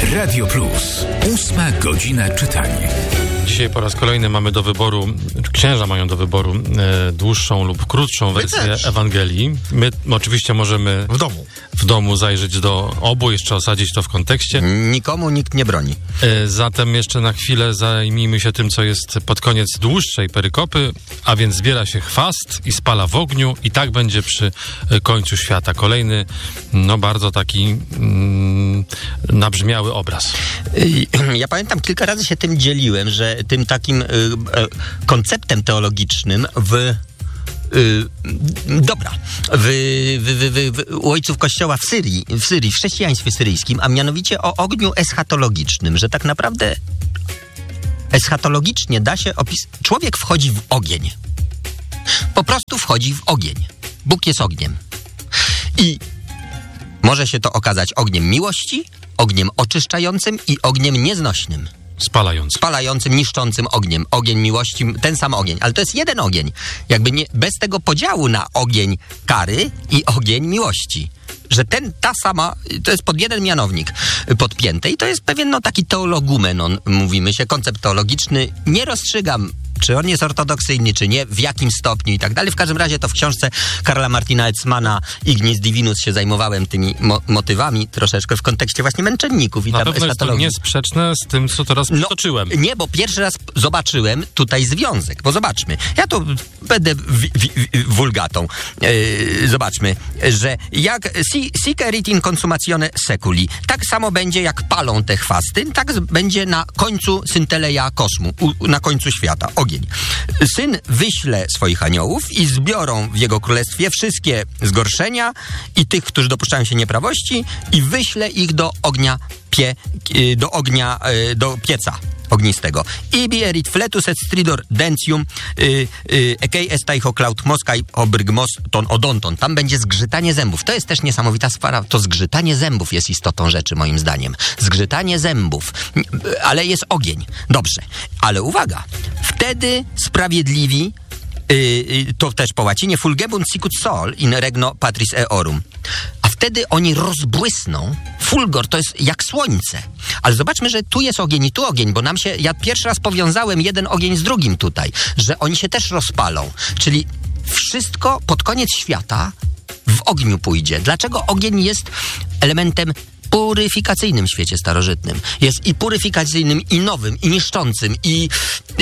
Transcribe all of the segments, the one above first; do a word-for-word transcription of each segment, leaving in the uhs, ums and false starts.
Radio Plus. Ósma godzina czytania. Dzisiaj po raz kolejny mamy do wyboru, księża mają do wyboru e, dłuższą lub krótszą wersję Ewangelii. My oczywiście możemy w domu. w domu zajrzeć do obu, jeszcze osadzić to w kontekście. Nikomu nikt nie broni. E, zatem jeszcze na chwilę zajmijmy się tym, co jest pod koniec dłuższej perykopy, a więc zbiera się chwast i spala w ogniu i tak będzie przy końcu świata. Kolejny, no bardzo taki mm, nabrzmiały obraz. Ja pamiętam, kilka razy się tym dzieliłem, że tym takim y, y, konceptem teologicznym w y, dobra, w, w, w, w, u ojców Kościoła w Syrii, w Syrii, w chrześcijaństwie syryjskim, a mianowicie o ogniu eschatologicznym, że tak naprawdę eschatologicznie da się opis... Człowiek wchodzi w ogień. Po prostu wchodzi w ogień. Bóg jest ogniem. I może się to okazać ogniem miłości, ogniem oczyszczającym i ogniem nieznośnym. Spalającym. Spalającym, niszczącym ogniem. Ogień miłości, ten sam ogień. Ale to jest jeden ogień. Jakby nie, bez tego podziału na ogień kary i ogień miłości. Że ten, ta sama, to jest pod jeden mianownik podpięte i to jest pewien no, taki teologumenon, mówimy się, koncept teologiczny. Nie rozstrzygam, czy on jest ortodoksyjny, czy nie, w jakim stopniu i tak dalej. W każdym razie to w książce Karla Martina Etzmana Ignis Divinus się zajmowałem tymi mo- motywami troszeczkę w kontekście właśnie męczenników i Na tam pewno jest to niesprzeczne z tym, co teraz przytoczyłem. No, nie, bo pierwszy raz zobaczyłem tutaj związek, bo zobaczmy, ja tu będę w, w, w, wulgatą. Yy, zobaczmy, że jak si, sic erit in consumatione seculi, tak samo będzie jak palą te chwasty, tak będzie na końcu synteleia kosmu, u, na końcu świata. Ogień. Syn wyśle swoich aniołów i zbiorą w jego królestwie wszystkie zgorszenia i tych, którzy dopuszczają się nieprawości i wyśle ich do ognia pie, do ognia, do pieca ognistego. Ibi erit fletus et stridor dentium ekei estaicho claut moskai obrygmos ton odonton. Tam będzie zgrzytanie zębów. To jest też niesamowita sprawa. To zgrzytanie zębów jest istotą rzeczy, moim zdaniem. Zgrzytanie zębów. Ale jest ogień. Dobrze. Ale uwaga. Wtedy sprawiedliwi, yy, to też po łacinie, fulgebunt sicut sol in regno patris eorum. A wtedy oni rozbłysną. Fulgor to jest jak słońce. Ale zobaczmy, że tu jest ogień i tu ogień, bo nam się, ja pierwszy raz powiązałem jeden ogień z drugim tutaj, że oni się też rozpalą. Czyli wszystko pod koniec świata w ogniu pójdzie. Dlaczego ogień jest elementem puryfikacyjnym w świecie starożytnym. Jest i puryfikacyjnym, i nowym, i niszczącym, i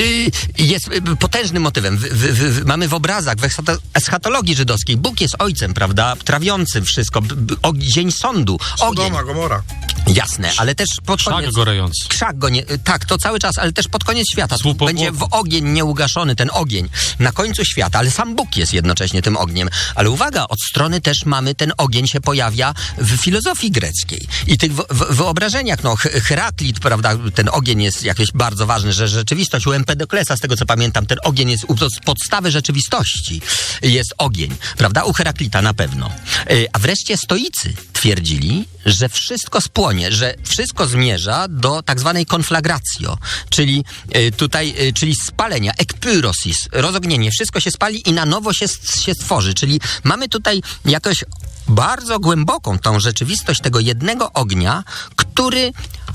y, jest potężnym motywem. W, w, w, mamy w obrazach, w eschatologii żydowskiej, Bóg jest ojcem, prawda, trawiącym wszystko, o, dzień sądu, ogień. Sodoma, Gomora. Jasne, ale też pod krzak koniec... gorejący. Krzak go nie... Tak, to cały czas, ale też pod koniec świata. Będzie w ogień nieugaszony, ten ogień. Na końcu świata, ale sam Bóg jest jednocześnie tym ogniem. Ale uwaga, od strony też mamy, ten ogień się pojawia w filozofii greckiej. I tych w, w, wyobrażeniach, no, Heraklit, prawda, ten ogień jest jakiś bardzo ważny, że rzeczywistość u Empedoklesa, z tego co pamiętam, ten ogień jest u podstawy rzeczywistości. Jest ogień, prawda, u Heraklita na pewno. A wreszcie stoicy twierdzili, że wszystko spłonie, że wszystko zmierza do tak zwanej conflagratio, czyli tutaj, czyli spalenia, ekpyrosis, rozognienie, wszystko się spali i na nowo się, się stworzy, czyli mamy tutaj jakoś bardzo głęboką tą rzeczywistość tego jednego ognia, który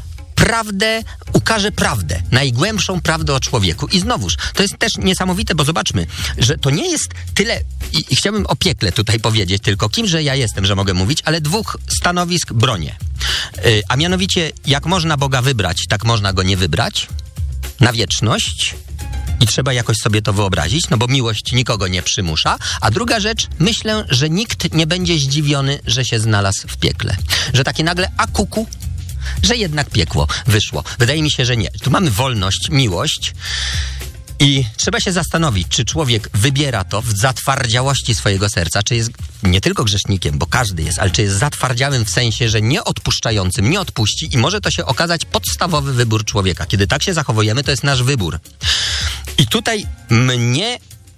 prawdę, ukaże prawdę, najgłębszą prawdę o człowieku. I znowuż, to jest też niesamowite, bo zobaczmy, że to nie jest tyle, i, i chciałbym o piekle tutaj powiedzieć tylko, kimże ja jestem, że mogę mówić, ale dwóch stanowisk bronię. Yy, a mianowicie, jak można Boga wybrać, tak można Go nie wybrać na wieczność. I trzeba jakoś sobie to wyobrazić, no bo miłość nikogo nie przymusza. A druga rzecz, myślę, że nikt nie będzie zdziwiony, że się znalazł w piekle. Że takie nagle, a kuku, że jednak piekło wyszło. Wydaje mi się, że nie. Tu mamy wolność, miłość i trzeba się zastanowić, czy człowiek wybiera to w zatwardziałości swojego serca, czy jest nie tylko grzesznikiem, bo każdy jest, ale czy jest zatwardziałym w sensie, że nieodpuszczającym, nie odpuści i może to się okazać podstawowy wybór człowieka. Kiedy tak się zachowujemy, to jest nasz wybór. I tutaj mnie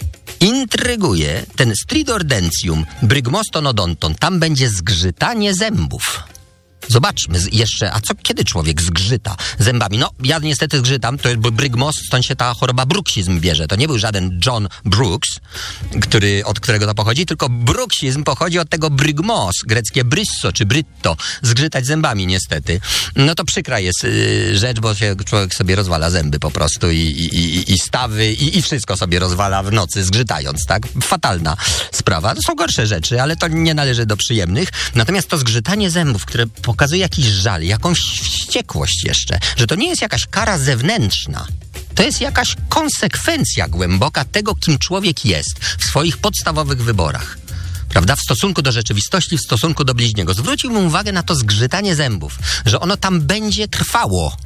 intryguje ten stridor dentium, brygmoston odonton, tam będzie zgrzytanie zębów. Zobaczmy jeszcze, a co kiedy człowiek zgrzyta zębami? No, ja niestety zgrzytam, to jest brygmos, stąd się ta choroba bruksizm bierze. To nie był żaden John Brooks, który, od którego to pochodzi, tylko bruksizm pochodzi od tego brygmos, greckie brysso czy brytto, zgrzytać zębami niestety. No to przykra jest yy, rzecz, bo się człowiek sobie rozwala zęby po prostu i, i, i, i stawy i, i wszystko sobie rozwala w nocy zgrzytając, tak? Fatalna sprawa. To są gorsze rzeczy, ale to nie należy do przyjemnych. Natomiast to zgrzytanie zębów, które pokazuje jakiś żal, jakąś wściekłość jeszcze, że to nie jest jakaś kara zewnętrzna. To jest jakaś konsekwencja głęboka tego, kim człowiek jest w swoich podstawowych wyborach. Prawda? W stosunku do rzeczywistości, w stosunku do bliźniego. Zwróciłbym uwagę na to zgrzytanie zębów, że ono tam będzie trwało.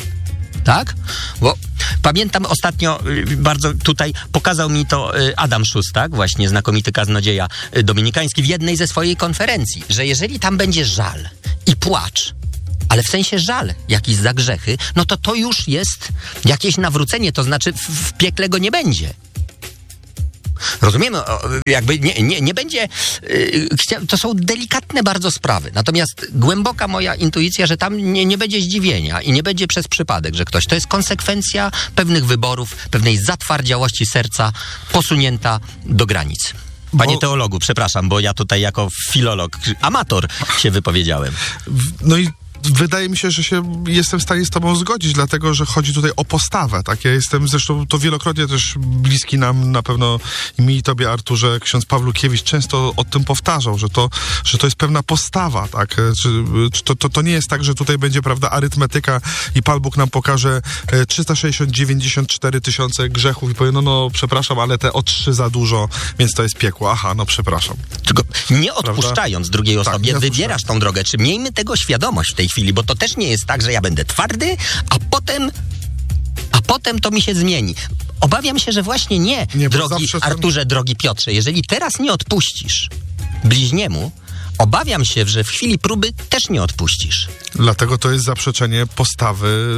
Tak? Bo pamiętam ostatnio, bardzo tutaj pokazał mi to Adam Szustak, właśnie znakomity kaznodzieja dominikański, w jednej ze swojej konferencji, że jeżeli tam będzie żal i płacz, ale w sensie żal jakiś za grzechy, no to to już jest jakieś nawrócenie, to znaczy w, w piekle go nie będzie. Rozumiemy, jakby nie, nie, nie będzie, to są delikatne bardzo sprawy, natomiast głęboka moja intuicja, że tam nie, nie będzie zdziwienia i nie będzie przez przypadek, że ktoś, to jest konsekwencja pewnych wyborów, pewnej zatwardziałości serca posunięta do granic. Panie bo... teologu, przepraszam, bo ja tutaj jako filolog, amator się wypowiedziałem. No i wydaje mi się, że się jestem w stanie z tobą zgodzić, dlatego, że chodzi tutaj o postawę, tak? Ja jestem zresztą to wielokrotnie też bliski nam, na pewno i mi i tobie, Arturze, ksiądz Pawlukiewicz często o tym powtarzał, że to, że to jest pewna postawa, tak? Czy, czy to, to, to nie jest tak, że tutaj będzie, prawda, arytmetyka i Pan Bóg nam pokaże trzysta sześćdziesiąt dziewięćdziesiąt cztery tysiące grzechów i powie, no, no, przepraszam, ale te o trzy za dużo, więc to jest piekło. Aha, no przepraszam. Tylko nie odpuszczając prawda? drugiej osobie, tak, wybierasz tą drogę. Czy miejmy tego świadomość w tej chwili, bo to też nie jest tak, że ja będę twardy, a potem a potem to mi się zmieni. Obawiam się, że właśnie nie, nie drogi Arturze, ten... drogi Piotrze. Jeżeli teraz nie odpuścisz bliźniemu, obawiam się, że w chwili próby też nie odpuścisz. Dlatego to jest zaprzeczenie postawy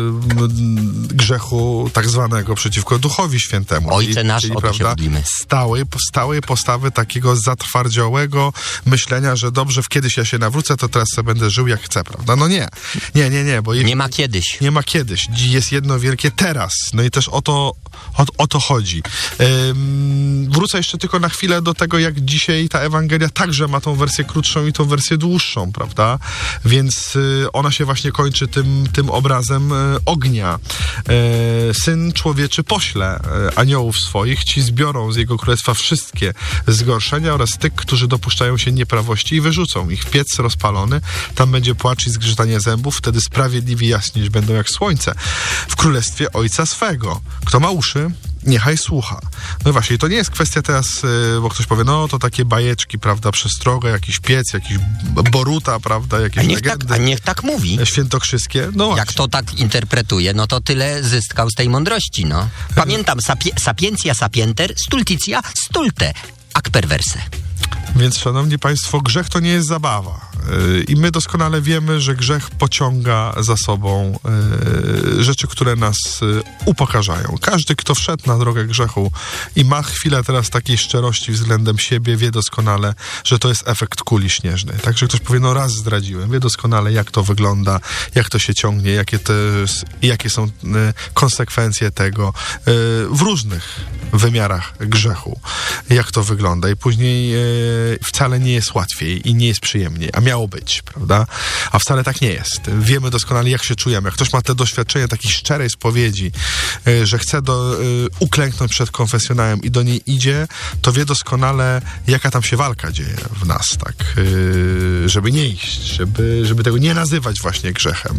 grzechu tak zwanego przeciwko Duchowi Świętemu. Ojcze nasz, o to się modlimy. Stałej, stałej postawy takiego zatwardziałego myślenia, że dobrze, w kiedyś ja się nawrócę, to teraz sobie będę żył jak chcę, prawda? No nie. Nie, nie, nie. Bo nie ma kiedyś. Nie ma kiedyś. Jest jedno wielkie teraz. No i też o to, o, o to chodzi. Ym, wrócę jeszcze tylko na chwilę do tego, jak dzisiaj ta Ewangelia także ma tą wersję krótszą i tą wersję dłuższą, prawda? Więc y, ona się właśnie kończy tym, tym obrazem y, ognia. Y, Syn człowieczy pośle y, aniołów swoich, ci zbiorą z jego królestwa wszystkie zgorszenia oraz tych, którzy dopuszczają się nieprawości i wyrzucą ich w piec rozpalony. Tam będzie płacz i zgrzytanie zębów, wtedy sprawiedliwi jaśnieć będą jak słońce w królestwie Ojca swego. Kto ma uszy, niechaj słucha. No właśnie, to nie jest kwestia teraz, bo ktoś powie, no to takie bajeczki, prawda, przestroga, jakiś piec, jakiś boruta, prawda, jakieś a niech legendy. Tak, a niech tak mówi. Świętokrzyskie. No jak właśnie. to tak interpretuje, no to tyle zyskał z tej mądrości, no. Pamiętam, sapie, sapientia sapienter, stultitia stulte, ac perverse. Więc, szanowni państwo, grzech to nie jest zabawa. Yy, I my doskonale wiemy, że grzech pociąga za sobą yy, rzeczy, które nas yy, upokarzają. Każdy, kto wszedł na drogę grzechu i ma chwilę teraz takiej szczerości względem siebie, wie doskonale, że to jest efekt kuli śnieżnej. Także ktoś powie, no raz zdradziłem. Wie doskonale, jak to wygląda, jak to się ciągnie, jakie, te, jakie są yy, konsekwencje tego yy, w różnych wymiarach grzechu. Jak to wygląda. I później yy, wcale nie jest łatwiej i nie jest przyjemniej, a miało być, prawda? A wcale tak nie jest. Wiemy doskonale, jak się czujemy. Jak ktoś ma te doświadczenie takiej szczerej spowiedzi, y, że chce do, y, uklęknąć przed konfesjonałem i do niej idzie, to wie doskonale, jaka tam się walka dzieje w nas, tak? Y, żeby nie iść, żeby, żeby tego nie nazywać właśnie grzechem.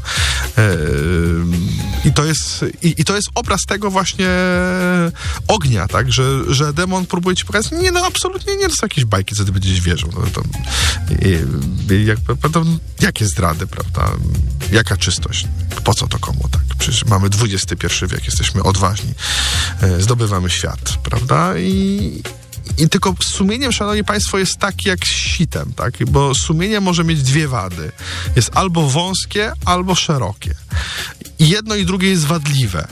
Y, I to jest, i, i to jest obraz tego właśnie ognia, tak? Że, że demon próbuje ci pokazać, nie, no absolutnie nie, to są jakieś bajki, co ty będziesz wierzył. No, to, i, i jak, to, jakie zdrady, prawda? Jaka czystość? Po co to komu, tak? Przecież mamy dwudziesty pierwszy wiek, jesteśmy odważni, e, zdobywamy świat, prawda? I, i tylko sumieniem, szanowni państwo, jest tak jak z sitem, tak? Bo sumienie może mieć dwie wady. Jest albo wąskie, albo szerokie. I jedno i drugie jest wadliwe.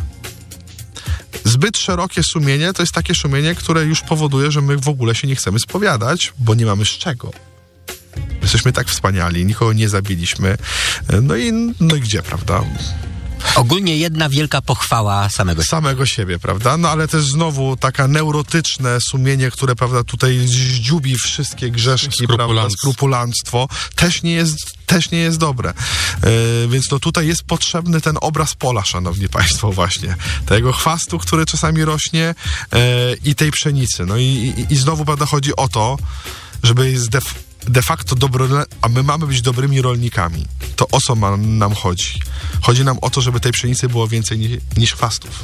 Zbyt szerokie sumienie to jest takie sumienie, które już powoduje, że my w ogóle się nie chcemy spowiadać, bo nie mamy z czego. Jesteśmy tak wspaniali, nikogo nie zabiliśmy. No i, no i gdzie, prawda? Ogólnie jedna wielka pochwała samego siebie. Samego siebie, prawda? No ale też znowu taka neurotyczne sumienie, które, prawda, tutaj zdziubi wszystkie grzeszki, prawda, skrupulanstwo, też nie jest, też nie jest dobre. Yy, więc no tutaj jest potrzebny ten obraz pola, szanowni państwo, właśnie. Tego chwastu, który czasami rośnie yy, i tej pszenicy. No i, i, i znowu, prawda, chodzi o to, żeby zdef- de facto dobro, a my mamy być dobrymi rolnikami. To o co ma, nam chodzi? Chodzi nam o to, żeby tej pszenicy było więcej niż, niż chwastów.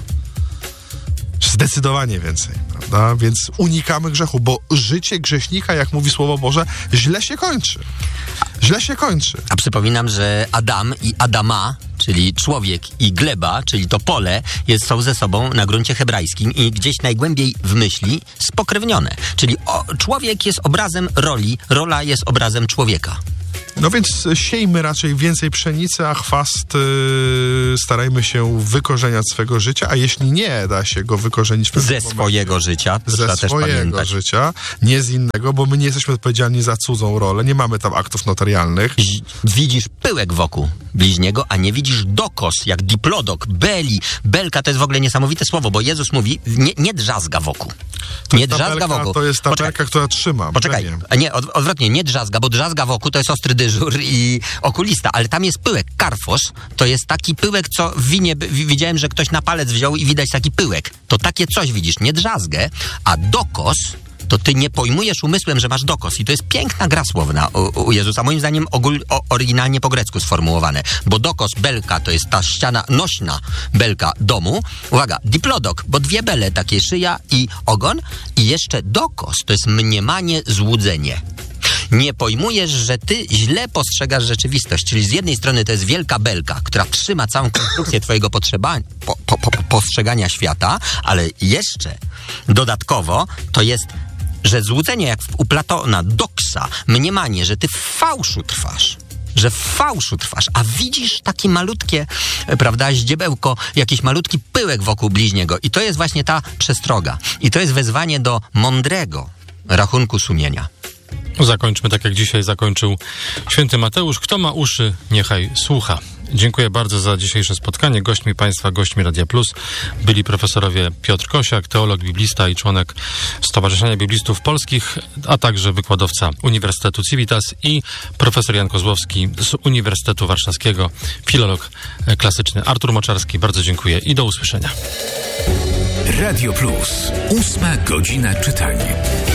Zdecydowanie więcej, prawda? Więc unikamy grzechu, bo życie grześnika, jak mówi Słowo Boże, źle się kończy. Źle się kończy. A przypominam, że Adam i Adama, czyli człowiek i gleba, czyli to pole, jest, są ze sobą na gruncie hebrajskim i gdzieś najgłębiej w myśli spokrewnione. Czyli o, człowiek jest obrazem roli, rola jest obrazem człowieka. No więc siejmy raczej więcej pszenicy, a chwast yy, starajmy się wykorzeniać swego życia, a jeśli nie da się go wykorzenić... Ze momencie, swojego życia, to ze swojego życia, nie z innego, bo my nie jesteśmy odpowiedzialni za cudzą rolę, nie mamy tam aktów notarialnych. Widzisz pyłek wokół bliźniego, a nie widzisz dokos, jak diplodok, beli, belka, to jest w ogóle niesamowite słowo, bo Jezus mówi, nie, nie drzazga wokół. To nie drzazga belka, wokół. To jest ta Poczekaj. belka, która trzyma. Poczekaj, a nie, od, odwrotnie, nie drzazga, bo drzazga wokół to jest ostry dyżur i okulista, ale tam jest pyłek. Karfos to jest taki pyłek, co w winie, widziałem, że ktoś na palec wziął i widać taki pyłek. To takie coś widzisz, nie drzazgę, a dokos to ty nie pojmujesz umysłem, że masz dokos. I to jest piękna gra słowna u, u Jezusa. Moim zdaniem ogól, o, oryginalnie po grecku sformułowane. Bo dokos, belka, to jest ta ściana nośna belka domu. Uwaga, diplodok, bo dwie bele, takie szyja i ogon. I jeszcze dokos, to jest mniemanie, złudzenie. Nie pojmujesz, że ty źle postrzegasz rzeczywistość. Czyli z jednej strony to jest wielka belka, która trzyma całą konstrukcję twojego potrzeba, po, po, po, postrzegania świata, ale jeszcze dodatkowo to jest, że złudzenie jak u Platona, doksa, mniemanie, że ty w fałszu trwasz. Że w fałszu trwasz, a widzisz takie malutkie, prawda, ździebełko, jakiś malutki pyłek wokół bliźniego. I to jest właśnie ta przestroga. I to jest wezwanie do mądrego rachunku sumienia. Zakończmy tak, jak dzisiaj zakończył święty Mateusz. Kto ma uszy, niechaj słucha. Dziękuję bardzo za dzisiejsze spotkanie. Gośćmi Państwa, gośćmi Radia Plus byli profesorowie Piotr Kosiak, teolog, biblista i członek Stowarzyszenia Biblistów Polskich, a także wykładowca Uniwersytetu Civitas, i profesor Jan Kozłowski z Uniwersytetu Warszawskiego, filolog klasyczny Artur Moczarski. Bardzo dziękuję i do usłyszenia. Radio Plus. Ósma godzina czytania.